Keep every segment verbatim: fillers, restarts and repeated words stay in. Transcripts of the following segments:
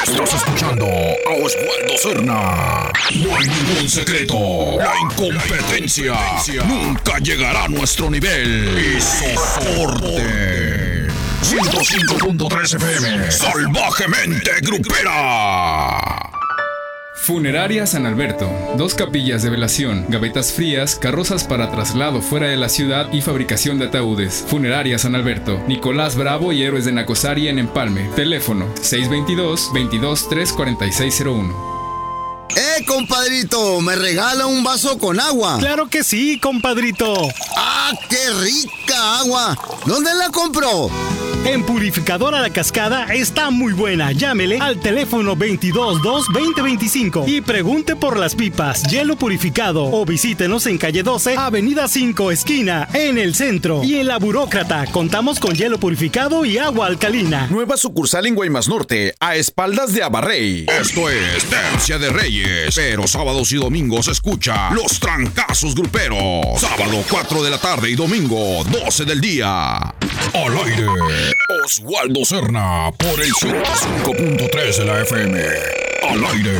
Estás escuchando a Oswaldo Cerna. No hay ningún secreto. La incompetencia nunca llegará a nuestro nivel. Y soporte. ciento cinco punto tres F M. Salvajemente grupera. Funeraria San Alberto. Dos capillas de velación, gavetas frías, carrozas para traslado fuera de la ciudad y fabricación de ataúdes. Funeraria San Alberto. Nicolás Bravo y Héroes de Nacosari en Empalme. Teléfono seis dos dos, veintidós, tres cuarenta y seis cero uno. ¡Eh, compadrito! ¿Me regala un vaso con agua? ¡Claro que sí, compadrito! ¡Ah, qué rica agua! ¿Dónde la compró? En Purificadora La Cascada está muy buena. Llámele al teléfono veintidós dos, veinte veinticinco y pregunte por las pipas, hielo purificado, o visítenos en calle doce, avenida cinco, esquina, en el centro. Y en La Burócrata contamos con hielo purificado y agua alcalina. Nueva sucursal en Guaymas Norte, a espaldas de Abarrey. Esto es Tercia de Reyes, pero sábados y domingos escucha Los Trancazos Gruperos. Sábado cuatro de la tarde y domingo doce del día. Al aire, Oswaldo Cerna por el ciento cinco punto tres de la F M. Al aire.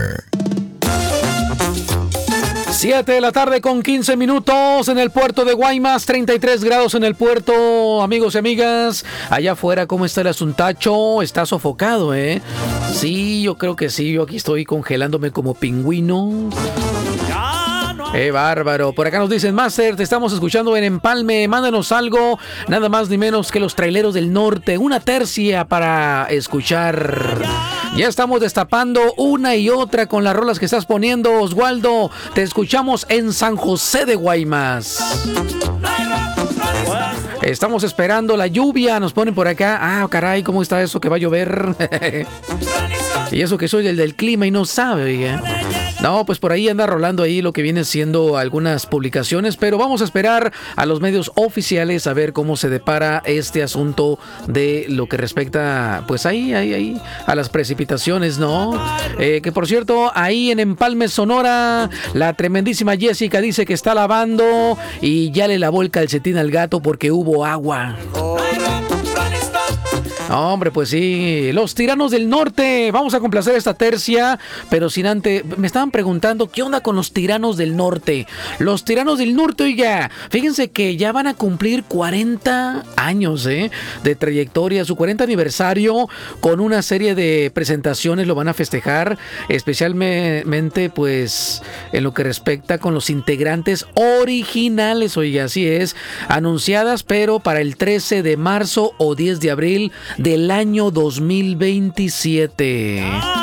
siete de la tarde con quince minutos en el puerto de Guaymas, treinta y tres grados en el puerto, amigos y amigas. Allá afuera, ¿cómo está el asuntacho? Está sofocado, ¿eh? Sí, yo creo que sí, yo aquí estoy congelándome como pingüino. ¡Eh, bárbaro! Por acá nos dicen, Master, te estamos escuchando en Empalme, mándanos algo, nada más ni menos que los traileros del norte, una tercia para escuchar. Ya estamos destapando una y otra con las rolas que estás poniendo, Oswaldo. Te escuchamos en San José de Guaymas. Estamos esperando la lluvia, nos ponen por acá. Ah, caray, ¿cómo está eso que va a llover? Y eso que soy el del clima y no sabe, ¿eh? No, pues por ahí anda rolando ahí lo que viene siendo algunas publicaciones, pero vamos a esperar a los medios oficiales a ver cómo se depara este asunto de lo que respecta, pues ahí, ahí, ahí, a las precipitaciones, ¿no? Eh, que por cierto, ahí en Empalme, Sonora, la tremendísima Jessica dice que está lavando y ya le lavó el calcetín al gato porque hubo agua. Hombre, pues sí, los tiranos del norte. Vamos a complacer esta tercia, pero sin antes, me estaban preguntando qué onda con los tiranos del norte. Los tiranos del norte, oiga, fíjense que ya van a cumplir cuarenta años, ¿eh? De trayectoria, su cuarenta aniversario, con una serie de presentaciones lo van a festejar, especialmente, pues, en lo que respecta con los integrantes originales, oiga, así es, anunciadas, pero para el trece de marzo o diez de abril del año dos mil veintisiete.